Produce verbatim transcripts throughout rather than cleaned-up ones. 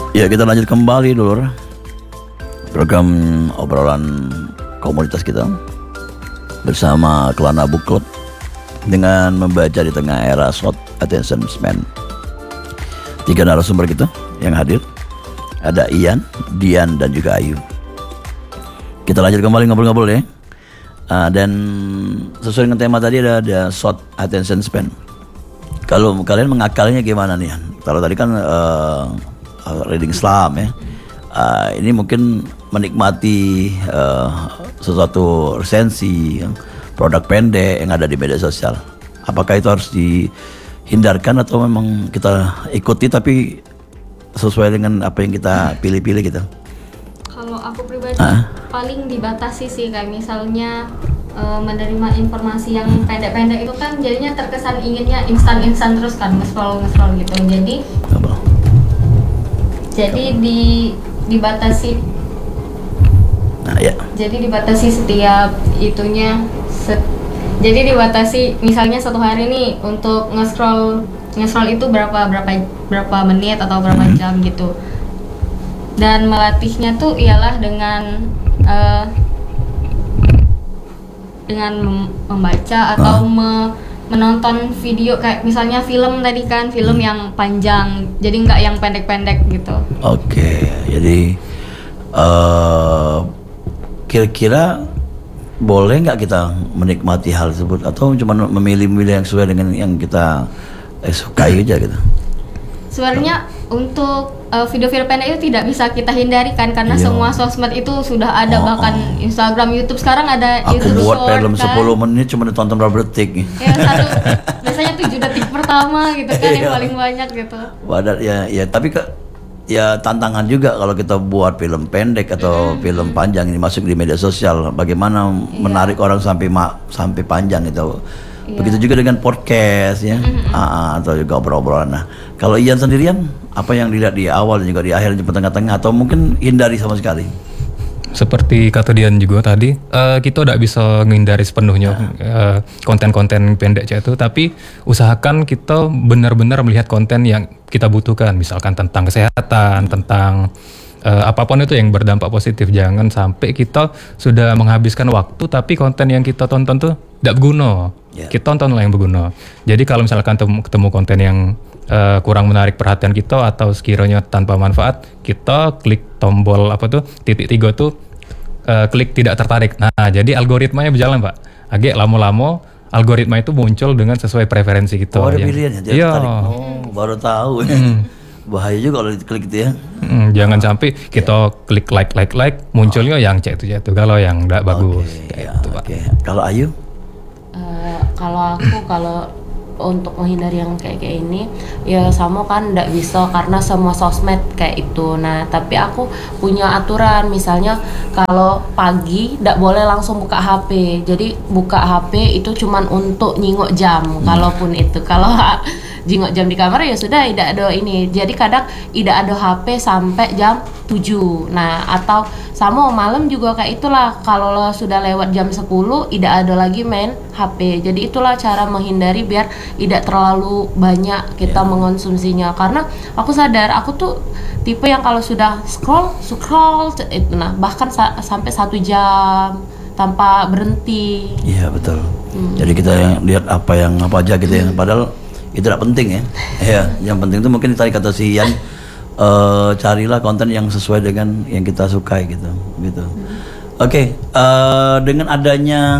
Ya, kita lanjut kembali dulu program obrolan komunitas kita bersama Kelana Book Club dengan membaca di tengah era short attention span. Tiga narasumber kita yang hadir, ada Ian, Dian, dan juga Ayu. Kita lanjut kembali ngobrol-ngobrol ya. Uh, dan sesuai dengan tema tadi ada, ada short attention span. Kalau kalian mengakalnya gimana nih? Kalau tadi kan uh, reading Islam ya, uh, ini mungkin menikmati uh, sesuatu resensi produk pendek yang ada di media sosial. Apakah itu harus dihindarkan atau memang kita ikuti tapi sesuai dengan apa yang kita pilih-pilih gitu? Kalau aku pribadi ah? paling dibatasi sih, kayak misalnya uh, menerima informasi yang pendek-pendek itu kan jadinya terkesan inginnya instan-instan terus kan, nge-scroll nge-scroll gitu. Jadi Apa? Jadi di dibatasi. Nah, ya. Jadi dibatasi setiap itunya. Set, jadi dibatasi misalnya satu hari nih untuk nge-scroll nge-scroll itu berapa berapa berapa menit atau berapa hmm. jam gitu. Dan melatihnya tuh ialah dengan uh, dengan mem- membaca atau huh? me menonton video kayak misalnya film tadi kan, film hmm. yang panjang, jadi nggak yang pendek-pendek gitu. Oke, jadi uh, kira-kira boleh nggak kita menikmati hal tersebut atau cuma memilih-milih yang sesuai dengan yang kita eh, sukai aja gitu? Sebenarnya untuk uh, video-video pendek itu tidak bisa kita hindari kan, karena iya. semua sosmed itu sudah ada, oh, bahkan oh. Instagram, YouTube sekarang ada. Aku YouTube buat Short, film kan? sepuluh menit cuma ditonton berapa detik. Ya satu, biasanya tujuh detik pertama gitu kan yang paling banyak gitu. Wadah ya, ya tapi ke, ya tantangan juga kalau kita buat film pendek atau mm-hmm. film panjang ini masuk di media sosial, bagaimana yeah. menarik orang sampai ma, sampai panjang itu. Yeah. Begitu juga dengan podcast ya, mm-hmm. ah, atau juga obrolan. Nah, kalau Ian sendirian, apa yang dilihat di awal dan juga di akhir dan tengah-tengah, atau mungkin hindari sama sekali? Seperti kata Dian juga tadi, uh, kita tidak bisa menghindari sepenuhnya nah. uh, konten-konten pendek itu, tapi usahakan kita benar-benar melihat konten yang kita butuhkan, misalkan tentang kesehatan, tentang uh, apapun itu yang berdampak positif. Jangan sampai kita sudah menghabiskan waktu tapi konten yang kita tonton tuh tidak berguna. Yeah. Kita tontonlah yang berguna. Jadi kalau misalkan ketemu, ketemu konten yang uh, kurang menarik perhatian kita atau sekiranya tanpa manfaat, kita klik tombol apa tuh titik tiga tuh uh, klik tidak tertarik. Nah, jadi algoritmanya berjalan, Pak. Agak lama-lama algoritma itu muncul dengan sesuai preferensi kita. Oh, ada pilihannya. Iya. Oh, baru tahu. Hmm. Bahaya juga kalau diklik itu ya. Hmm, jangan oh. sampai kita yeah. klik like like like munculnya oh. yang cek itu itu kalau yang enggak bagus. Okay. Kayak gitu, Pak. Okay. Kalau Ayu? Uh, kalau aku kalau untuk menghindari yang kayak kayak ini ya sama kan nggak bisa karena semua sosmed kayak itu. Nah tapi aku punya aturan, misalnya kalau pagi nggak boleh langsung buka H P, jadi buka H P itu cuman untuk nyingok jam. hmm. Kalaupun itu kalau jingok jam di kamar ya sudah tidak ada ini, jadi kadang tidak ada H P sampai jam tujuh. Nah atau sama malam juga kayak itulah, kalau lo sudah lewat jam sepuluh tidak ada lagi main H P. Jadi itulah cara menghindari biar tidak terlalu banyak kita yeah. mengonsumsinya. Karena aku sadar aku tuh tipe yang kalau sudah scroll scroll itu nah bahkan sa- sampai satu jam tanpa berhenti. Iya yeah, betul. Hmm. Jadi kita yang lihat apa yang apa aja gitu ya, padahal itu tidak penting ya. Ya, yang penting itu mungkin tadi kata si Ian, uh, carilah konten yang sesuai dengan yang kita sukai gitu, gitu. Hmm. Oke, okay, uh, dengan adanya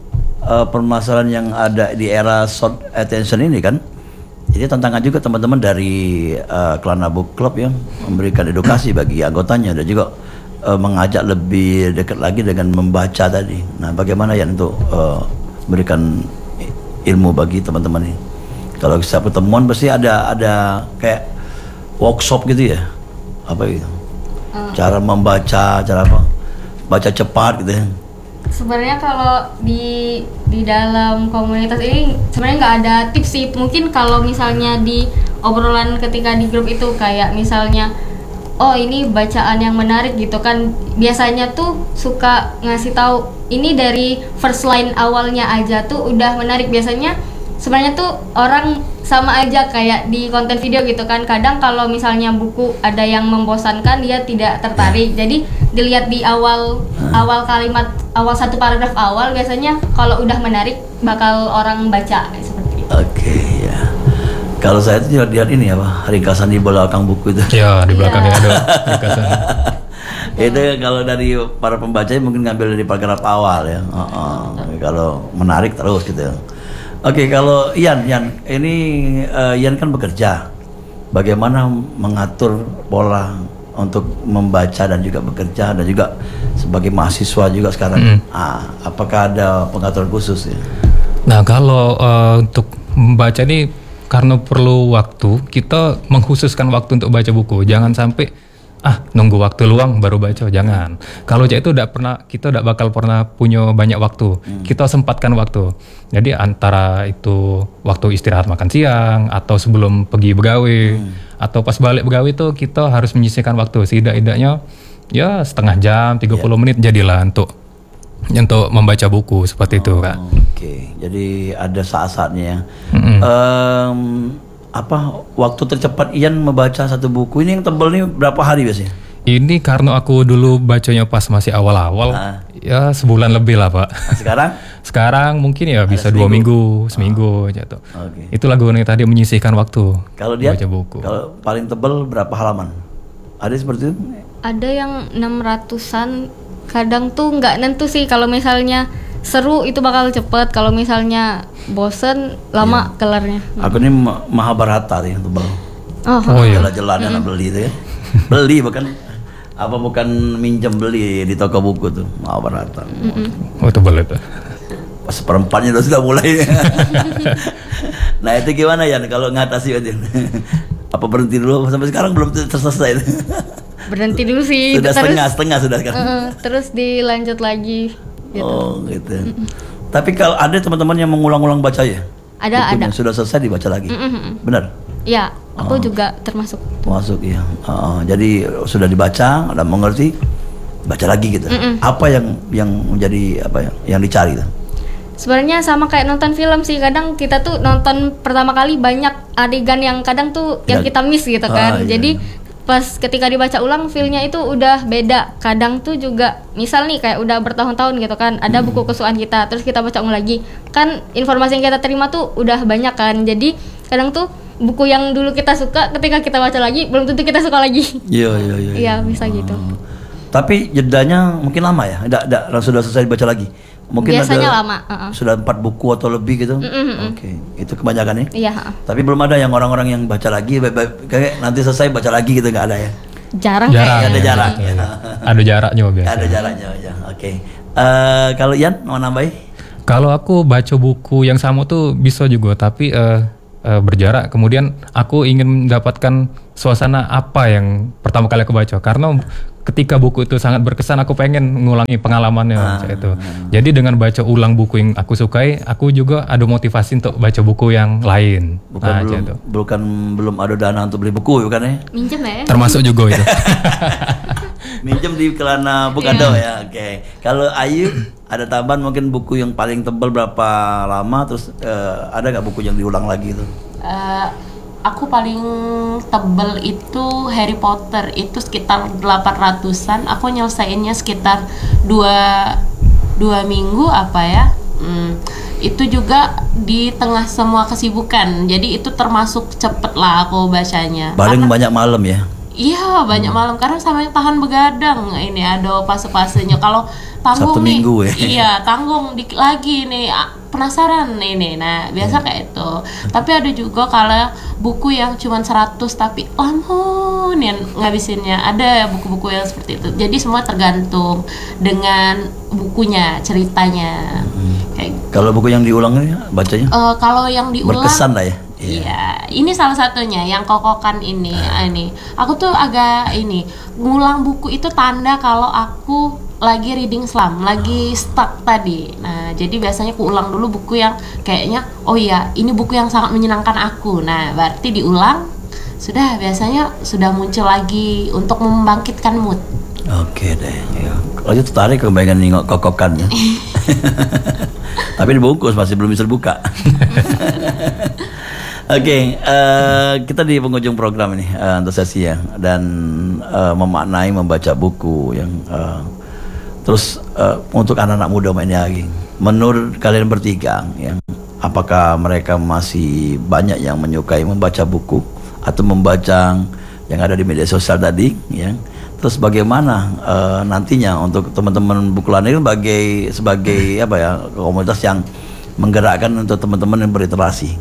uh, permasalahan yang ada di era short attention ini kan, jadi tantangan juga teman-teman dari uh, Kelana Book Club yang memberikan edukasi bagi anggotanya dan juga uh, mengajak lebih dekat lagi dengan membaca tadi. Nah, bagaimana ya untuk uh, memberikan ilmu bagi teman-teman ini? Kalau setiap pertemuan pasti ada ada kayak workshop gitu ya, apa gitu? Hmm. Cara membaca, cara apa? Baca cepat gitu ya. Sebenarnya kalau di di dalam komunitas ini sebenarnya nggak ada tips sih. Mungkin kalau misalnya di obrolan ketika di grup itu kayak misalnya, oh ini bacaan yang menarik gitu kan, biasanya tuh suka ngasih tahu ini dari first line awalnya aja tuh udah menarik. Biasanya sebenarnya tuh orang sama aja kayak di konten video gitu kan. Kadang kalau misalnya buku ada yang membosankan, dia tidak tertarik. Jadi dilihat di awal awal kalimat, awal satu paragraf awal, biasanya kalau udah menarik bakal orang baca seperti itu. Oke ya. Kalau saya tuh lihat ini apa, ringkasan di belakang buku itu. Ya, di belakangnya ada ringkasan. Itu kalau dari para pembaca mungkin ngambil dari paragraf awal ya. Oh, oh. Kalau menarik terus gitu. Oke, kalau Ian, Ian ini uh, Ian kan bekerja. Bagaimana mengatur pola untuk membaca dan juga bekerja dan juga sebagai mahasiswa juga sekarang? Mm. Ah, apakah ada pengaturan khusus ya? Nah, kalau uh, untuk membaca ini karena perlu waktu, kita mengkhususkan waktu untuk baca buku. Jangan sampai ah nunggu waktu luang baru baca, jangan. Kalau cak itu udah pernah, kita udah bakal pernah punya banyak waktu. Hmm. Kita sempatkan waktu. Jadi antara itu waktu istirahat makan siang atau sebelum pergi begawe hmm. atau pas balik begawe itu kita harus menyisihkan waktu. Setidak-tidaknya ya setengah jam, tiga puluh yeah. menit jadilah untuk untuk membaca buku seperti oh, itu, Kak. Oke, okay. Jadi ada saat-saatnya ya. Mm-hmm. Um, apa waktu tercepat Ian membaca satu buku ini yang tebal nih berapa hari biasanya? Ini karena aku dulu bacanya pas masih awal-awal, nah. ya sebulan lebih lah, Pak. Nah, sekarang? Sekarang mungkin ya ada bisa seminggu. dua minggu, seminggu oh. jatuh. Okay. Itulah gunanya tadi menyisihkan waktu. Kalau dia baca buku. Kalau paling tebal berapa halaman? Ada seperti itu? Ada yang enam ratusan. Kadang tuh nggak nentu sih. Kalau misalnya seru itu bakal cepet, kalau misalnya bosen lama ya. Kelarnya. Aku ini Mahabharata yang tebal. Oh, oh iya. Jelas-jelas mm-hmm. beli itu ya. Beli bukan apa bukan minjem, beli di toko buku tuh Mahabharata. Mm-hmm. Oh tebal itu. Pas seperempatnya udah sudah mulai. Nah itu gimana ya kalau ngatasi itu? Apa berhenti dulu sampai sekarang belum selesai? Berhenti dulu sih. Sudah terus, setengah setengah sudah sekarang. Uh, terus dilanjut lagi. Gitu. Oh gitu. Mm-mm. Tapi kalau ada teman-teman yang mengulang-ulang baca ya? Ada bukunya ada. Sudah selesai dibaca lagi. Mm-mm. Benar? Iya, aku oh. juga termasuk. Masuk ya. Uh, jadi sudah dibaca, udah mengerti, baca lagi gitu. Mm-mm. Apa yang yang menjadi apa ya? Yang dicari tuh? Sebenarnya sama kayak nonton film sih. Kadang kita tuh nonton pertama kali banyak adegan yang kadang tuh yang kita miss gitu kan. Ah, iya. Jadi pas ketika dibaca ulang feel-nya itu udah beda. Kadang tuh juga misal nih kayak udah bertahun-tahun gitu kan, ada buku kesukaan kita, terus kita baca ulang lagi, kan informasi yang kita terima tuh udah banyak kan. Jadi kadang tuh buku yang dulu kita suka ketika kita baca lagi belum tentu kita suka lagi. Iya iya iya. Iya bisa oh. gitu. Tapi jedanya mungkin lama ya? Enggak enggak sudah selesai dibaca lagi. Mungkin biasanya ada, lama. Uh-uh. Sudah empat buku atau lebih gitu. Mm-mm. Oke, okay. Itu kebanyakan ya. Iya. Uh-uh. Tapi belum ada yang orang-orang yang baca lagi, kayak nanti selesai baca lagi gitu, nggak ada ya? Jarang. Jarang. Kayak. Ada jarak. Ya. Ada jaraknya biasa. Ada jaraknya ya. Oke. Okay. Uh, kalau Ian mau nambahin? Kalau aku baca buku yang sama tuh bisa juga, tapi uh, uh, berjarak. Kemudian aku ingin mendapatkan suasana apa yang pertama kali aku baca, karena ketika buku itu sangat berkesan, aku pengen mengulangi pengalamannya ah, itu. Ah. Jadi dengan baca ulang buku yang aku sukai, aku juga ada motivasi untuk baca buku yang lain. Bukan nah, belum, gitu. bukan belum ada dana untuk beli buku, bukan ya? Minjem ya? Termasuk juga itu. Minjem di Kelana Bukado yeah. ya. Oke. Okay. Kalau Ayu ada tambahan mungkin buku yang paling tebal berapa lama, terus uh, ada nggak buku yang diulang lagi itu? Uh, Aku paling tebel itu Harry Potter, itu sekitar delapan ratusan. Aku nyelesainnya sekitar dua, dua minggu apa ya. Hmm, itu juga di tengah semua kesibukan. Jadi itu termasuk cepet lah aku bacanya. Paling karena, banyak malam ya? Iya banyak malam, karena sama tahan begadang. Ini ada fase-fasenya. Kalau tanggung Sabtu nih, minggu ya? Iya tanggung dikit lagi nih, penasaran ini. Nah biasa kayak itu. Tapi ada juga kalau buku yang cuma seratus tapi lama nih ngabisinnya. Ada buku-buku yang seperti itu. Jadi semua tergantung dengan bukunya, ceritanya. Hmm. Kayak kalau buku yang diulang ya bacanya? Uh, kalau yang diulang berkesan lah ya. Iya, ini salah satunya yang kokokan ini. Ah. Ini, aku tuh agak ini ngulang buku itu tanda kalau aku lagi reading slump, lagi stuck tadi. Nah, jadi biasanya aku ulang dulu buku yang kayaknya, oh iya, ini buku yang sangat menyenangkan aku. Nah, berarti diulang, sudah biasanya sudah muncul lagi untuk membangkitkan mood. Oke deh, ya. Kalau tertarik kebayang nengok kokokannya. Tapi dibungkus masih belum bisa dibuka. Oke, okay, uh, kita di penghujung program ini uh, untuk sesi ya, dan uh, memaknai membaca buku yang uh, terus uh, untuk anak-anak muda ini lagi. Menurut kalian bertiga, yang apakah mereka masih banyak yang menyukai membaca buku atau membaca yang ada di media sosial tadi, ya? Terus bagaimana uh, nantinya untuk teman-teman Bukulan ini sebagai sebagai apa ya komunitas yang menggerakkan untuk teman-teman yang berliterasi.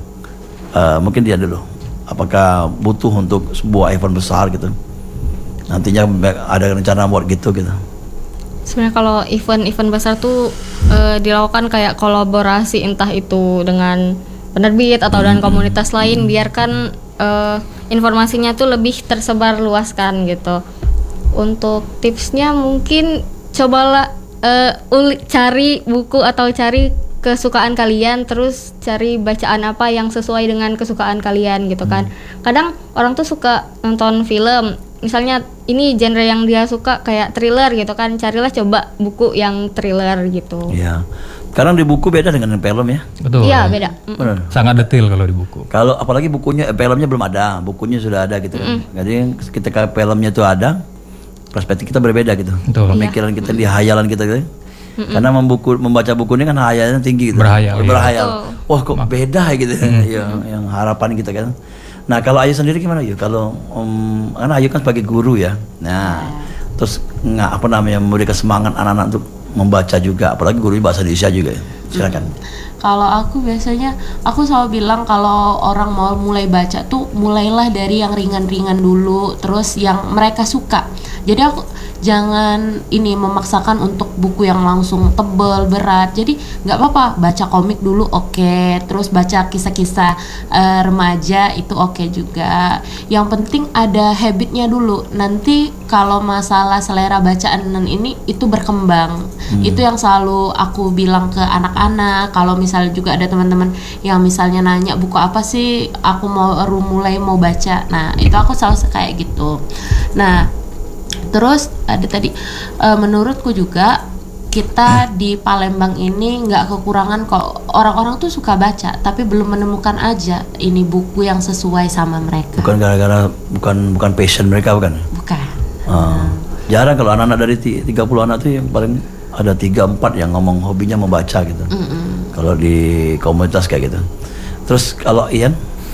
Uh, mungkin dia dulu, apakah butuh untuk sebuah event besar gitu? Nantinya ada rencana buat gitu gitu. Sebenarnya kalau event-event besar tuh uh, dilakukan kayak kolaborasi, entah itu dengan penerbit atau dengan komunitas lain, biarkan uh, informasinya tuh lebih tersebar luaskan gitu. Untuk tipsnya mungkin cobalah uh, ulik, cari buku atau cari kesukaan kalian, terus cari bacaan apa yang sesuai dengan kesukaan kalian gitu kan. Kadang orang tuh suka nonton film, misalnya ini genre yang dia suka kayak thriller gitu kan, carilah coba buku yang thriller gitu. Iya. Sekarang di buku beda dengan film ya. Betul. Iya, beda. Benar. Sangat detail kalau di buku. Kalau apalagi bukunya, eh, filmnya belum ada, bukunya sudah ada gitu kan. Jadi ketika filmnya itu ada, perspektif kita berbeda gitu. Betul. Pemikiran kita, di hayalan kita gitu. Karena membuku, membaca buku ini kan hayalannya tinggi gitu. Berhayal, iya. Berhayal. Betul. Wah kok beda gitu ya, yang harapan kita kan. Nah kalau Ayu sendiri gimana Ayu? Kalau um, karena Ayu kan sebagai guru ya. Nah terus nggak apa namanya memberikan semangat anak-anak untuk membaca juga, apalagi guru bahasa Indonesia juga. Silakan. Kalau aku biasanya, aku selalu bilang kalau orang mau mulai baca tuh mulailah dari yang ringan-ringan dulu, terus yang mereka suka. Jadi aku jangan ini memaksakan untuk buku yang langsung tebel, berat. Jadi nggak apa-apa, baca komik dulu oke, okay. Terus baca kisah-kisah uh, remaja itu oke okay juga. Yang penting ada habitnya dulu. Nanti kalau masalah selera bacaan ini itu berkembang. Hmm. Itu yang selalu aku bilang ke anak-anak. Kalau misalnya juga ada teman-teman yang misalnya nanya buku apa sih aku mau baru mulai mau baca. Nah, itu aku selalu kayak gitu. Nah, terus ada tadi uh, menurutku juga kita di Palembang ini nggak kekurangan kok, orang-orang tuh suka baca tapi belum menemukan aja ini buku yang sesuai sama mereka. Bukan gara-gara bukan bukan passion mereka bukan? Bukan. Uh, jarang kalau anak-anak dari tiga puluh anak tuh yang paling ada tiga empat yang ngomong hobinya membaca gitu. Mm-mm. Kalau di komunitas kayak gitu. Terus kalau Ian?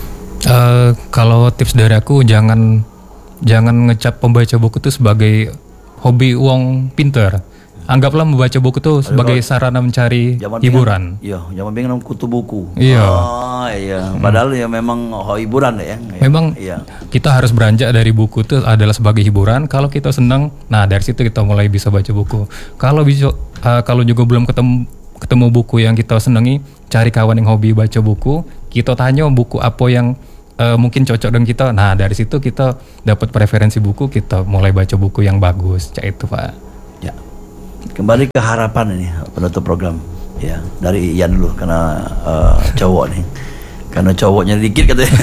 Uh, kalau tips dari aku jangan jangan ngecap pembaca buku itu sebagai hobi uang pinter. Anggaplah membaca buku itu sebagai sarana mencari Jaman hiburan. Iya, zaman bingung kutu buku. Iya. Oh, iya. Padahal ya memang oh, hiburan ya. Memang iya. Kita harus beranjak dari buku itu adalah sebagai hiburan. Kalau kita senang, nah dari situ kita mulai bisa baca buku. Kalau bisa, uh, kalau juga belum ketemu ketemu buku yang kita senangi, cari kawan yang hobi baca buku. Kita tanya buku apa yang uh, mungkin cocok dengan kita. Nah dari situ kita dapat preferensi buku, kita mulai baca buku yang bagus. Cak itu Pak. Ya. Kembali ke harapan ini penutup program ya dari Ian dulu karena uh, cowok nih, karena cowoknya dikit katanya.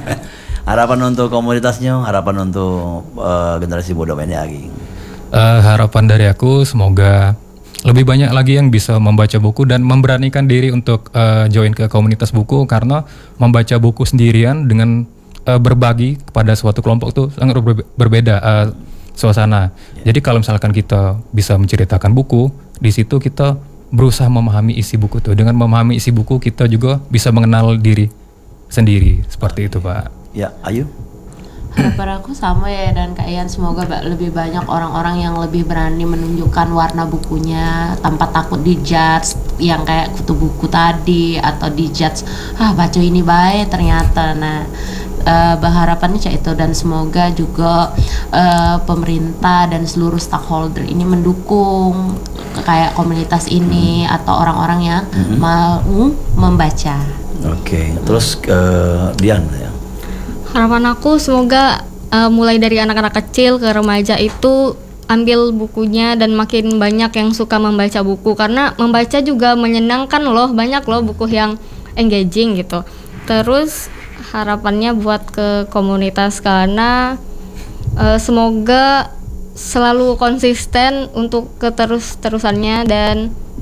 Harapan untuk komunitasnya, harapan untuk uh, generasi muda ini lagi. Uh, harapan dari aku semoga lebih banyak lagi yang bisa membaca buku dan memberanikan diri untuk uh, join ke komunitas buku, karena membaca buku sendirian dengan uh, berbagi kepada suatu kelompok itu sangat berbe- berbeda. Uh, suasana. Yeah. Jadi kalau misalkan kita bisa menceritakan buku, di situ kita berusaha memahami isi buku itu. Dengan memahami isi buku, kita juga bisa mengenal diri sendiri. Seperti okay. itu, Pak. Ya, Ayu? Harapan aku sama ya, dan Kak Ian, semoga lebih banyak orang-orang yang lebih berani menunjukkan warna bukunya tanpa takut dijudge, yang kayak kutu buku tadi, atau dijudge, ah baca ini baik ternyata. Nah, Uh, berharapannya cak itu, dan semoga juga uh, pemerintah dan seluruh stakeholder ini mendukung kayak komunitas ini hmm. atau orang-orang yang hmm. mau membaca. Oke, okay. Terus ke uh, Dian ya. Harapan aku semoga uh, mulai dari anak-anak kecil ke remaja itu ambil bukunya dan makin banyak yang suka membaca buku, karena membaca juga menyenangkan loh, banyak loh buku yang engaging gitu. Terus harapannya buat ke komunitas karena uh, semoga selalu konsisten untuk keterus-terusannya, dan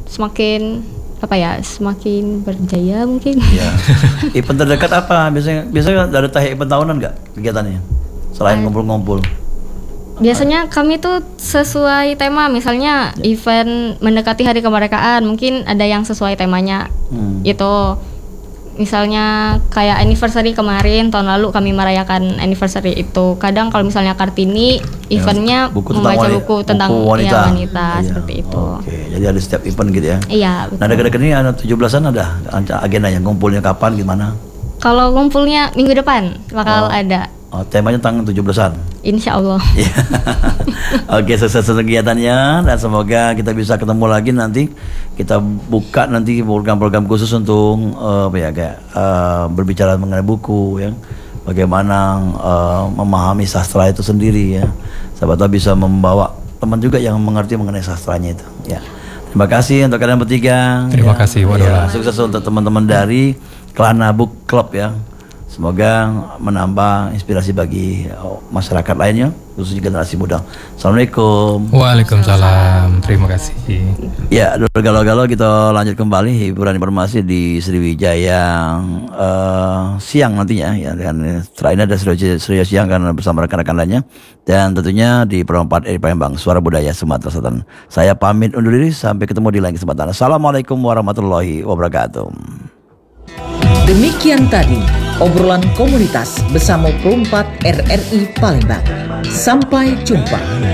semakin apa ya, semakin berjaya mungkin. Ya. Event terdekat apa? Biasanya biasanya ada tahap event tahunan nggak kegiatannya? Selain ngumpul-ngumpul. Biasanya kami tuh sesuai tema, misalnya event mendekati hari kemerdekaan, mungkin ada yang sesuai temanya. Hmm. Itu misalnya kayak anniversary kemarin, tahun lalu kami merayakan anniversary itu. Kadang kalau misalnya Kartini, eventnya buku tentang membaca wanita- buku tentang buku wanita. ya, wanita, Iya. seperti itu. Oke, jadi ada setiap event gitu ya. Iya, Nah, betul. dekat-dekat ini ada tujuh belasan ada agendanya, ngumpulnya kapan gimana? Kalau ngumpulnya minggu depan bakal ada, Oh, temanya tentang tujuh belasan. insya Allah. Iya. Oke, sukses untuk kegiatannya dan semoga kita bisa ketemu lagi nanti. Kita buka nanti program-program khusus untuk eh, apa ya kayak eh, berbicara mengenai buku ya. Bagaimana eh, memahami sastra itu sendiri ya. Siapa tahu bisa membawa teman juga yang mengerti mengenai sastranya itu ya. Terima kasih untuk kalian bertiga. Terima ya. kasih, Waduh. Ya, sukses untuk teman-teman dari Kelana Book Club ya. Semoga menambah inspirasi bagi oh, masyarakat lainnya, khususnya generasi muda. Assalamualaikum. Waalaikumsalam. Terima kasih. Ya, dulu galau-galau kita lanjut kembali hiburan informasi di Sriwijaya eh, siang nantinya ya. Dan terakhir ada Sriwijaya, Sriwijaya siang karena bersama rekan-rekan lainnya. Dan tentunya di Perempat di Palembang, Suara Budaya Sumatera Selatan. Saya pamit undur diri sampai ketemu di lain kesempatan. Assalamualaikum warahmatullahi wabarakatuh. Demikian tadi obrolan komunitas bersama Perempat R R I Palembang. Sampai jumpa.